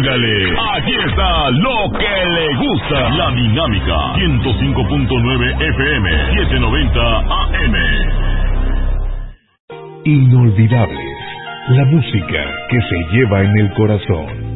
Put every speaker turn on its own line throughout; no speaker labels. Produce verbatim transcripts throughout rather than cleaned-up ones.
Póngale. Aquí está lo que le gusta. La Dinámica. ciento cinco punto nueve F M. setecientos noventa A M.
Inolvidables. La música que se lleva en el corazón.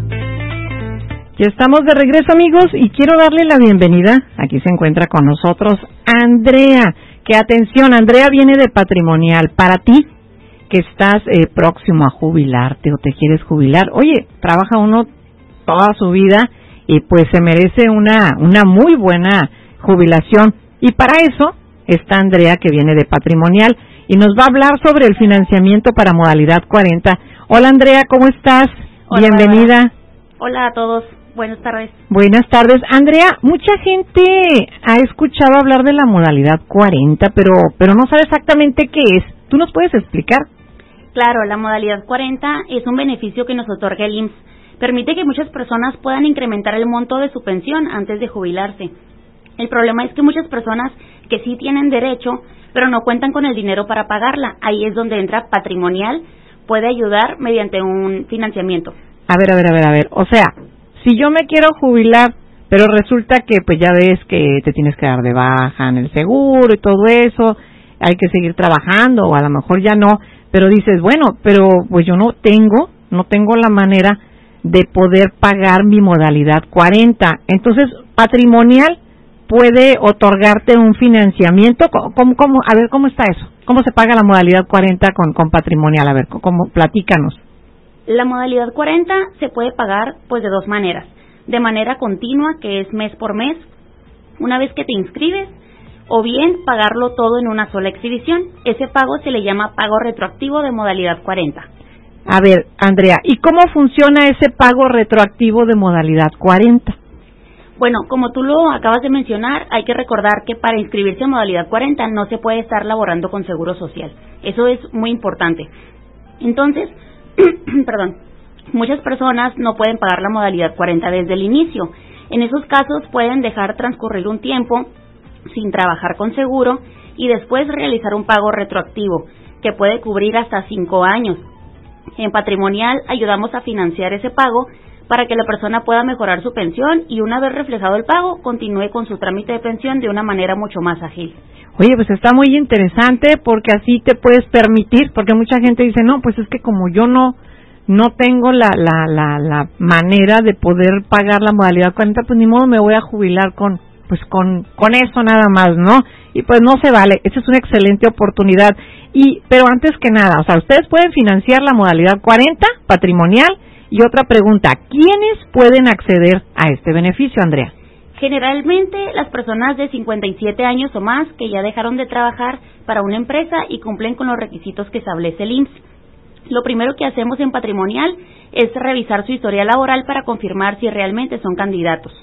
Ya estamos de regreso, amigos, y quiero darle la bienvenida. Aquí se encuentra con nosotros Andrea. Que atención, Andrea viene de Patrimonial. Para ti, que estás eh, próximo a jubilarte o te quieres jubilar, oye, trabaja uno toda su vida y pues se merece una, una muy buena jubilación. Y para eso está Andrea, que viene de Patrimonial, y nos va a hablar sobre el financiamiento para modalidad cuarenta. Hola, Andrea, ¿cómo estás?
Hola,
Bienvenida.
Bárbara. Hola a todos. Buenas tardes.
Buenas tardes. Andrea, mucha gente ha escuchado hablar de la modalidad cuarenta, pero pero no sabe exactamente qué es. ¿Tú nos puedes explicar?
Claro, la modalidad cuarenta es un beneficio que nos otorga el I M S S. Permite que muchas personas puedan incrementar el monto de su pensión antes de jubilarse. El problema es que muchas personas que sí tienen derecho, pero no cuentan con el dinero para pagarla. Ahí es donde entra Patrimonial, puede ayudar mediante un financiamiento.
A ver, a ver, a ver, a ver. O sea, si yo me quiero jubilar, pero resulta que pues ya ves que te tienes que dar de baja en el seguro y todo eso, hay que seguir trabajando o a lo mejor ya no, pero dices, bueno, pero pues yo no tengo, no tengo la manera de poder pagar mi modalidad cuarenta. Entonces, Patrimonial puede otorgarte un financiamiento. ¿Cómo, cómo, a ver, ¿cómo está eso? ¿Cómo se paga la modalidad cuarenta con, con Patrimonial? A ver, ¿cómo? Platícanos.
La modalidad cuarenta se puede pagar pues de dos maneras. De manera continua, que es mes por mes, una vez que te inscribes, o bien pagarlo todo en una sola exhibición. Ese pago se le llama pago retroactivo de modalidad cuarenta.
A ver, Andrea, ¿y cómo funciona ese pago retroactivo de modalidad cuarenta?
Bueno, como tú lo acabas de mencionar, hay que recordar que para inscribirse en modalidad cuarenta no se puede estar laborando con Seguro Social. Eso es muy importante. Entonces, perdón, muchas personas no pueden pagar la modalidad cuarenta desde el inicio. En esos casos pueden dejar transcurrir un tiempo sin trabajar con seguro y después realizar un pago retroactivo que puede cubrir hasta cinco años. En Patrimonial ayudamos a financiar ese pago para que la persona pueda mejorar su pensión y una vez reflejado el pago continúe con su trámite de pensión de una manera mucho más ágil.
Oye, pues está muy interesante porque así te puedes permitir, porque mucha gente dice, no, pues es que como yo no no tengo la la la, la manera de poder pagar la modalidad cuarenta, pues ni modo me voy a jubilar con pues con con eso nada más, ¿no? Y pues no se vale, esa es una excelente oportunidad. Y pero antes que nada, o sea, ustedes pueden financiar la modalidad cuarenta, Patrimonial, y otra pregunta, ¿quiénes pueden acceder a este beneficio, Andrea?
Generalmente las personas de cincuenta y siete años o más que ya dejaron de trabajar para una empresa y cumplen con los requisitos que establece el I M S S. Lo primero que hacemos en Patrimonial es revisar su historia laboral para confirmar si realmente son candidatos.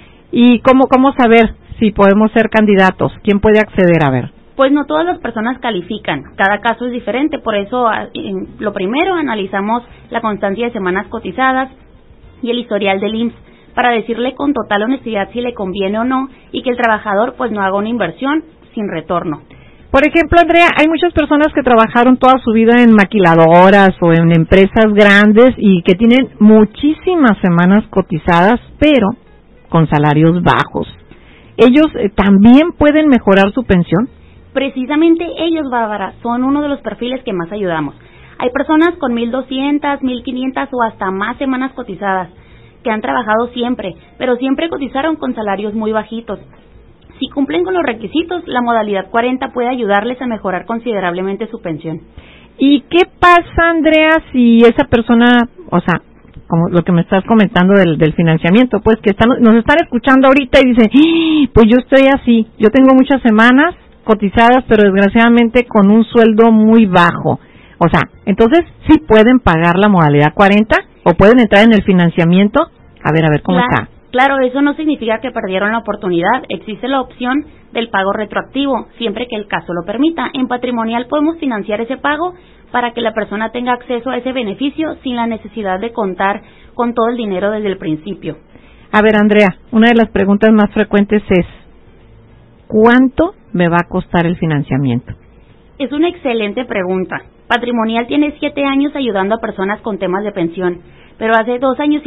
¿Y cómo, cómo saber si podemos ser candidatos? ¿Quién puede acceder? A ver.
Pues no todas las personas califican, cada caso es diferente, por eso lo primero analizamos la constancia de semanas cotizadas y el historial del I M S S para decirle con total honestidad si le conviene o no y que el trabajador pues no haga una inversión sin retorno.
Por ejemplo, Andrea, hay muchas personas que trabajaron toda su vida en maquiladoras o en empresas grandes y que tienen muchísimas semanas cotizadas, pero con salarios bajos. ¿Ellos eh, también pueden mejorar su pensión?
Precisamente ellos, Bárbara, son uno de los perfiles que más ayudamos. Hay personas con mil doscientas, mil quinientas o hasta más semanas cotizadas que han trabajado siempre, pero siempre cotizaron con salarios muy bajitos. Si cumplen con los requisitos, la modalidad cuarenta puede ayudarles a mejorar considerablemente su pensión.
¿Y qué pasa, Andrea, si esa persona, o sea, como lo que me estás comentando del, del financiamiento, pues que están, nos están escuchando ahorita y dicen, ¡ah! Pues yo estoy así, yo tengo muchas semanas cotizadas, pero desgraciadamente con un sueldo muy bajo. O sea, entonces, ¿sí pueden pagar la modalidad cuarenta o pueden entrar en el financiamiento? A ver, a ver, ¿cómo
claro,
está?
Claro, eso no significa que perdieron la oportunidad. Existe la opción del pago retroactivo, siempre que el caso lo permita. En Patrimonial podemos financiar ese pago para que la persona tenga acceso a ese beneficio sin la necesidad de contar con todo el dinero desde el principio.
A ver, Andrea, una de las preguntas más frecuentes es, ¿cuánto me va a costar el financiamiento?
Es una excelente pregunta. Patrimonial tiene siete años ayudando a personas con temas de pensión, pero hace dos años